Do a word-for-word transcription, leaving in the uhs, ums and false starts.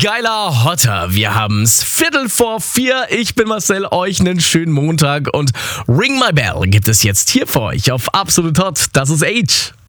geiler Hotter. Wir haben's Viertel vor vier. Ich bin Marcel, euch einen schönen Montag und Ring My Bell gibt es jetzt hier für euch auf Absolut Hot. Das ist Age.